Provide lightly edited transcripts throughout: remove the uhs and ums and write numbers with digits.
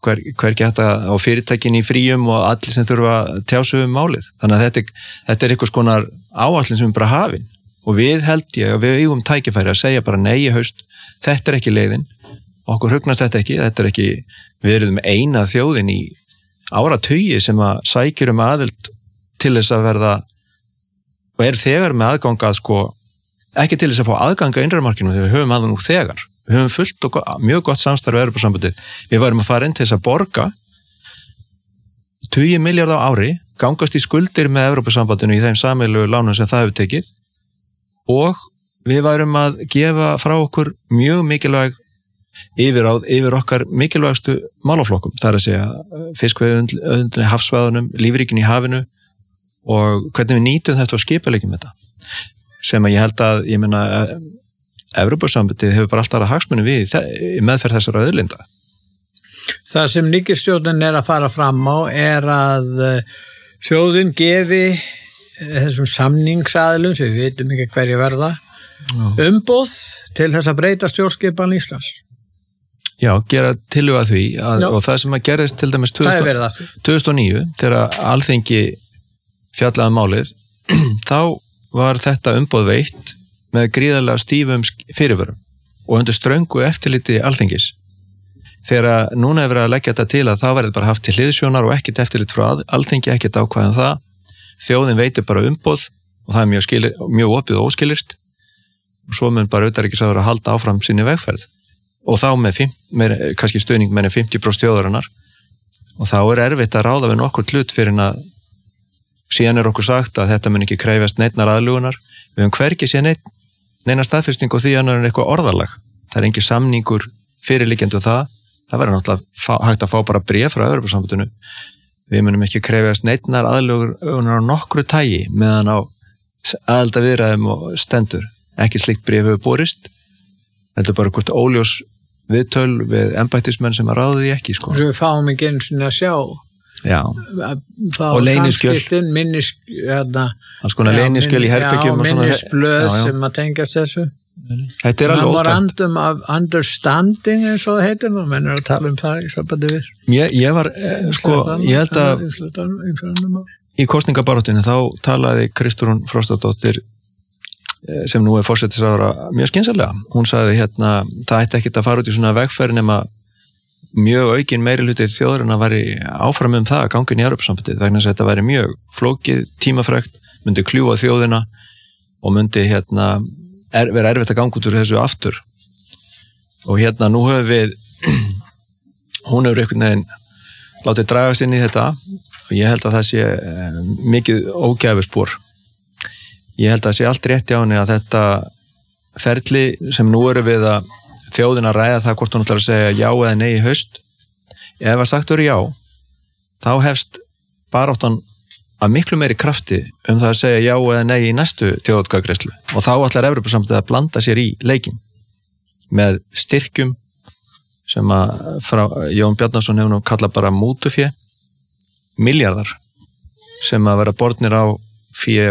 hver geta á fyrirtækin í fríum og allir sem þurfa að tjá sig málið. Þannig að þetta einhvers konar áætlun sem bara hafin og við held ég að við eigum tækifæri að segja bara nei í haust, þetta ekki leiðin, okkur hugnast þetta ekki, við erum eina þjóðin í áratugi sem að sækir aðild til þess að verða og þegar með aðgang að ekki til þess að fá aðgang að innra markinu þegar við höfum aðgang nú þegar. Við höfum fullt og mjög gott samstarf við Evrópusambandið. Við varum að fara inn til þess að borga 20 milljarða á ári, gangast í skuldir með Evrópusambandinu í þeim sameiginlegu lánum sem það hefur tekið og við varum að gefa frá okkur mjög mikilvæg yfiráð yfir okkar mikilvægstu málaflokkum. Það er að segja fiskveiðiauðlindinni, hafsvæðunum, lífríkin í hafinu og hvernig við nýtum þetta og skipuleggjum þetta. Sem að ég held að, Evrópusambandið hefur bara alltaf hagsmuni við í meðferð þessara auðlinda. Það sem ríkisstjórnin að fara fram á að þjóðin gefi þessum samningsaðilum sem við vitum ekki hverju verða umboð til þess að breyta stjórnskipan Íslands. Já, gera tillögu að því og það sem að gerist til dæmis 2009 þegar Alþingi fjallaði málið þá var þetta umboð veitt með gríðarlega stífum fyrirvörum og undir ströngu eftirliti Alþingis. Þegar núna verið að leggja þetta til að það verið bara haft til hliðsjónar og ekkert eftirlit frá Alþingi, ekkert ákvæðan það. Þjóðin veitir bara umboð og það er mjög opið og óskilyrt og svo mun bara utanríkisráðherra að halda áfram sinni vegferð og þá með kannski stuðning með 50% þjóðarinnar og þá er erfitt að ráða við nokkur hlut fyrir að síðan okkur sagt að þetta mun ekki krefjast neinnar aðlugunar. Við höfum hvergi séð neina staðfesting og því annar en eitthvað orðalag. Það er engin samningur fyrirliggjandi og það verður náttúrulega hægt að fá bara bréf frá Evrópusambandinu. Við munum ekki krefjast neinnar aðlugunar á nokkru tagi meðan á aðildarviðræðum og stendur. Ekki slíkt bréf hefur borist. Þetta er bara hvort óljós viðtöl við embættismenn sem að ráði því ekki. Svo við fáum ekki eins og að sjá. Já, og leyniskjöl alls konar leyniskjöl í herbyggjum og svona minnisblöð sem að tengast þessu þetta er alveg ótækt memorandum of understanding eins og það heitir og menn að tala það í sambandi við ég var, ég held að í kosningabaráttinu þá talaði Kristrún Frostadóttir sem nú er forsætisráðherra mjög skynsamlega, hún sagði það ætti ekkert að fara út í svona vegferð nema mjög aukin meirihlutið þjóðurinn að væri áfram það að ganga inn í Evrópusambandið vegna þess að þetta væri mjög flókið, tímafrekt, myndi kljúfa þjóðina og myndi vera erfitt að ganga út úr þessu aftur. Og nú höfum við, hún hefur einhvern veginn látið dragast inn í þetta og ég held að það sé mikið ógæfuspor. Ég held að það sé allt rétt hjá henni að þetta ferli sem nú eru við að þjóðin að ræða það hvort hún ætlar að segja já eða nei í haust. Ef að sagt verið já, þá hefst baráttan að miklu meiri krafti það að segja já eða nei í næstu þjóðatkvæðagreiðslu og þá ætlar Evrópusambandið að blanda sér í leikinn með styrkjum sem að frá Jón Bjarnason hefur nú kallað bara mútufé, milljarðar sem að vera bornir á fé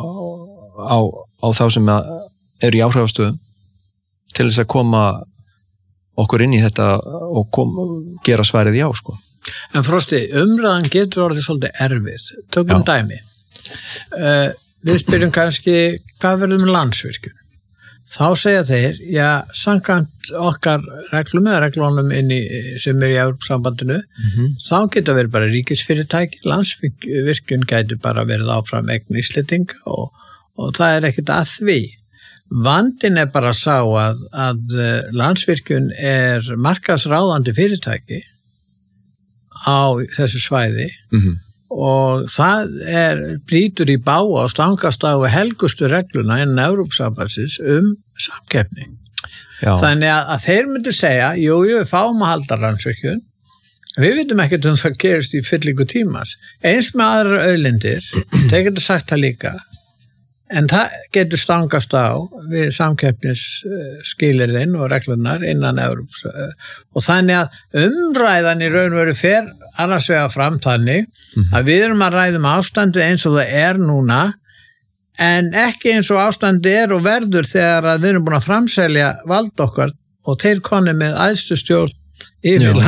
á þá sem eru í áhrifastöðum til þess að koma okkur inn í þetta og gera svarið já, En Frosti, umræðan getur orðið svolítið erfið. Tökum dæmi. Við spyrjum kannski, hvað verður með Landsvirkjun? Þá segja þeir, samkvæmt okkar reglum eða reglunum sem í Evrópusambandinu, þá geta verið bara ríkisfyrirtæki, Landsvirkjun gæti bara verið áfram eign Íslendinga og það er ekkert að því. Vandinn bara sá að Landsvirkjun markaðsráðandi fyrirtæki á þessu svæði og það brýtur í bága og stangast á helgustu regluna innan Evrópusambandsins samkeppni. Já. Þannig að þeir myndu segja, jú, við fáum að halda Landsvirkjun, við vitum ekkert það gerist í fyllingu tímas. Eins með aðrar auðlindir, þeir getur sagt það líka, en það getur stangast á við samkeppnisskilyrðin og reglunar innan Evróps og þannig að umræðan í raun og veru fer annars vegar fram þannig að við erum að ræða ástandi eins og það núna en ekki eins og ástandi og verður þegar að við erum búin að framselja vald okkar og þeir koni með æðstu stjórn yfir